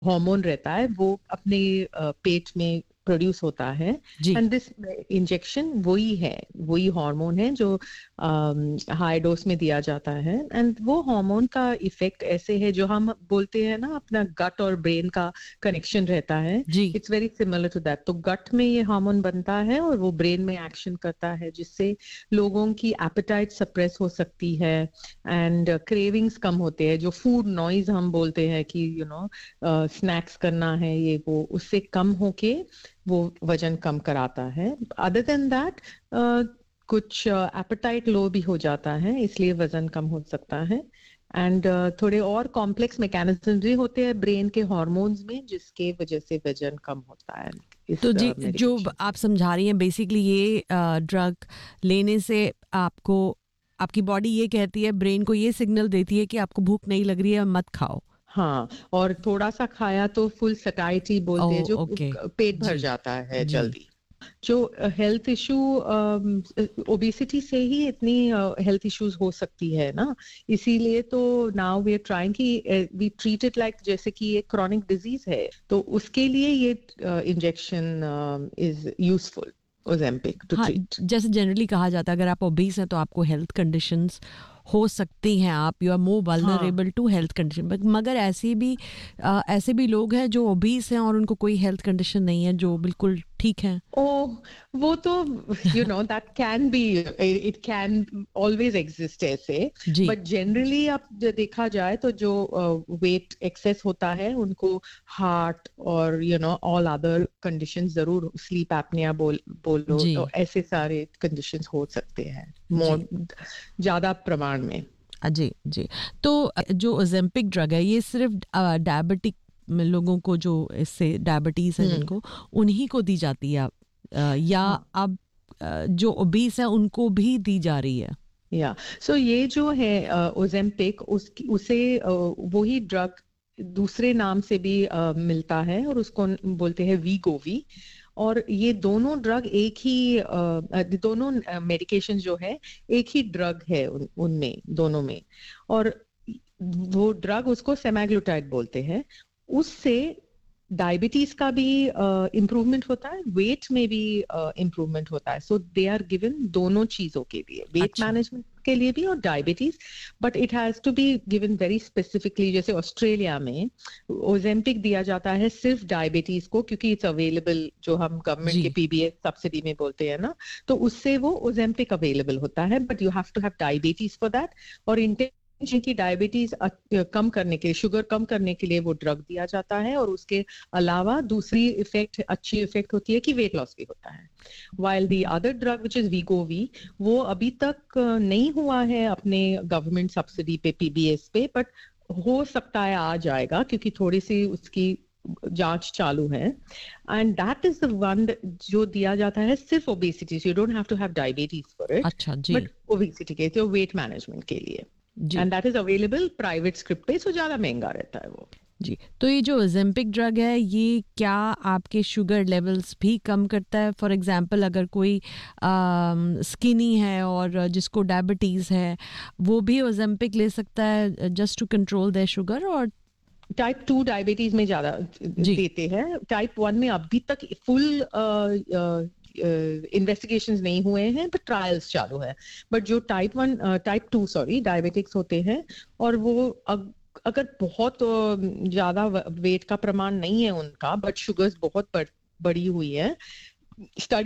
Hormone रहता है वो अपने पेट में प्रोड्यूस होता है जी। एंड दिस इंजेक्शन वही हार्मोन है जो हाई डोज में दिया जाता है एंड वो हार्मोन का इफेक्ट ऐसे है जो हम बोलते हैं ना अपना गट और ब्रेन का कनेक्शन रहता है जी। It's very similar to that तो गट में ये हार्मोन बनता है और वो ब्रेन में एक्शन करता है जिससे लोगों की एपेटाइट सप्रेस हो सकती है एंड क्रेविंग्स कम होते हैं जो फूड नॉइज हम बोलते हैं कि स्नैक्स करना है ये वो उससे कम होके वो वजन कम कराता है अदर देन दैट कुछ एपेटाइट लो भी हो जाता है इसलिए वजन कम हो सकता है एंड थोड़े और कॉम्प्लेक्स मैकेनिज्म भी होते हैं ब्रेन के हार्मोन्स में जिसके वजह से वजन कम होता है इस तो जी, जो मेडिकेशन आप समझा रही हैं बेसिकली ये ड्रग लेने से आपको आपकी बॉडी ये कहती है, ब्रेन को ये सिग्नल देती है कि आपको भूख नहीं लग रही है, मत खाओ। हाँ और थोड़ा सा खाया तो फुल सटाइटी बोलते हैं ओह! जो ओके। पेट भर जी, जाता है जी। जल्दी जो हेल्थ इशू ओबेसिटी से ही इतनी हेल्थ इश्यूज हो सकती है ना इसीलिए तो नाउ वी आर ट्राइंग कि वी ट्रीट इट लाइक जैसे कि ये क्रॉनिक डिजीज है तो उसके लिए ये injection is useful Ozempic to हाँ, ट्रीट जैसे जनरली कहा जाता है अगर आप ओबीस हैं तो आपको हेल्थ कंडीशंस हो सकती हैं, आप यू आर मोर हाँ वल्नरेबल टू हेल्थ कंडीशन, मगर ऐसे भी लोग हैं जो ओबीस हैं और उनको कोई हेल्थ कंडीशन नहीं है, जो बिल्कुल ठीक हैं। Oh, वो तो that can be it can always exist ऐसे जी। but generally आप देखा जाए तो जो weight excess होता है उनको heart और all other conditions जरूर sleep apnea बोलो जी। तो ऐसे सारे conditions हो सकते हैं more जी। ज्यादा प्रमाण में जी, जी। तो जो ओज़ेम्पिक ड्रग है ये सिर्फ़ डायबिटिक में लोगों को जो इससे डायबिटीज़ है जिनको, उन्हीं को दी जाती है या हाँ अब जो ओबीस हैं उनको भी दी जा रही है? या सो ये जो है ओजेम्पिक उसकी उसे वही ड्रग दूसरे नाम से भी मिलता है और उसको बोलते हैं वीगोवी और ये दोनों ड्रग एक ही दोनों मेडिकेशन जो है एक ही ड्रग है उनमें दोनों में और वो ड्रग उसको सेमाग्लूटाइड बोलते हैं उससे डायबिटीज का भी इम्प्रूवमेंट होता है वेट में भी इम्प्रूवमेंट होता है सो दे आर गिवन दोनों चीजों के लिए वेट अच्छा। मैनेजमेंट के लिए भी और diabetes but it has to be given very specifically जैसे ऑस्ट्रेलिया में ओजेम्पिक दिया जाता है सिर्फ डायबिटीज को क्योंकि इट्स अवेलेबल जो हम गवर्नमेंट के जी। पीबीएस सब्सिडी में बोलते हैं ना तो उससे वो ओजेम्पिक अवेलेबल होता है but you have to have diabetes for that और जिनकी डायबिटीज कम करने के लिए शुगर कम करने के लिए वो ड्रग दिया जाता है और उसके अलावा दूसरी अच्छी इफेक्ट होती है कि वेट लॉस भी होता है while the other drug which is Wegovy वो अभी तक नहीं हुआ है अपने गवर्नमेंट सब्सिडी पे पीबीएस पे बट हो सकता है आ जाएगा क्योंकि थोड़ी सी उसकी जांच चालू है and that is the one जो दिया जाता है सिर्फ obesity you don't have to have diabetes for it अच्छा। जी। बट ओबेसिटी के तो वेट मैनेजमेंट के लिए जी। And that is available private script पे सो ज्यादा महंगा रहता है वो जी। तो ये जो ओज़ेम्पिक ड्रग है ये क्या आपके शुगर लेवल्स भी कम करता है? फॉर एग्ज़ाम्पल अगर कोई स्किनी है और जिसको डायबिटीज़ है, वो भी ओज़ेम्पिक ले सकता है just to control their sugar और टाइप 2 डायबिटीज में ज्यादा जी। देते हैं टाइप 1 में अभी तक फुल इन्वेस्टिगेशंस नहीं हुए हैं बट ट्रायल्स चालू है बट जो टाइप 2 सॉरी डायबिटिक्स होते हैं और वो अगर बहुत ज्यादा वेट का प्रमाण नहीं है उनका बट शुगर्स बहुत बढ़ी हुई है स्टडी